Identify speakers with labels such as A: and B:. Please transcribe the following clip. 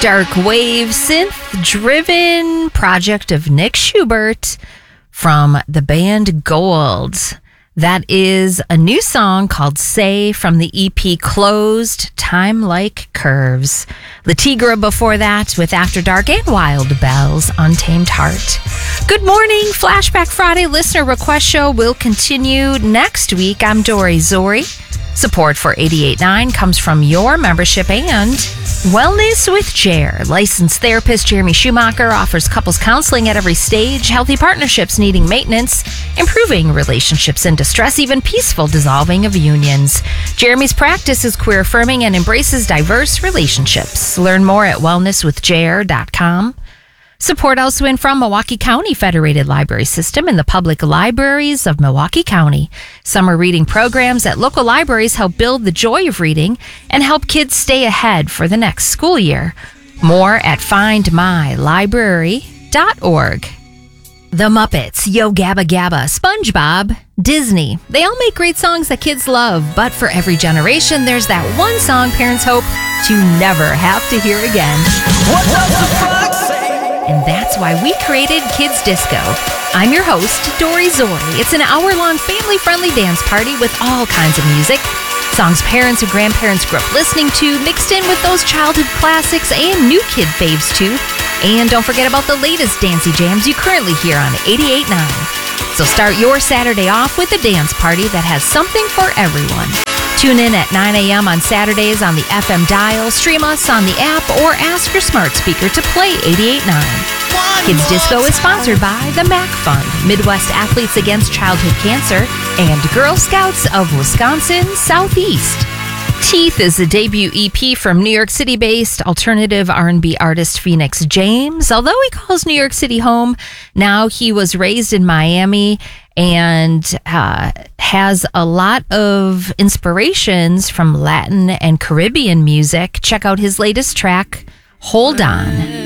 A: dark wave synth-driven project of Nick Schubert from the band Gold. That is a new song called Say from the EP Closed, Time Like Curves. La Tigra before that with After Dark and Wild Bells, Untamed Heart. Good morning. Flashback Friday listener request show will continue next week. I'm Dory Zori. Support for 88.9 comes from your membership and Wellness with Jer. Licensed therapist Jeremy Schumacher offers couples counseling at every stage, healthy partnerships needing maintenance, improving relationships in distress, even peaceful dissolving of unions. Jeremy's practice is queer affirming and embraces diverse relationships. Learn more at wellnesswithjer.com. Support also in from Milwaukee County Federated Library System and the public libraries of Milwaukee County. Summer reading programs at local libraries help build the joy of reading and help kids stay ahead for the next school year. More at findmylibrary.org. The Muppets, Yo Gabba Gabba, SpongeBob, Disney. They all make great songs that kids love, but for every generation, there's that one song parents hope to never have to hear again.
B: What does the frog say?
A: And that's why we created Kids Disco. I'm your host, Dory Zori. It's an hour-long family-friendly dance party with all kinds of music. Songs parents and grandparents grew up listening to, mixed in with those childhood classics and new kid faves too. And don't forget about the latest dancey jams you currently hear on 88.9. So start your Saturday off with a dance party that has something for everyone. Tune in at 9 a.m. on Saturdays on the FM dial, stream us on the app, or ask your smart speaker to play 88.9. Kids Disco is sponsored by the MAC Fund, Midwest Athletes Against Childhood Cancer, and Girl Scouts of Wisconsin Southeast. Teeth is a debut EP from New York City-based alternative R&B artist Phoenix James. Although he calls New York City home, now he was raised in Miami and has a lot of inspirations from Latin and Caribbean music. Check out his latest track, Hold On.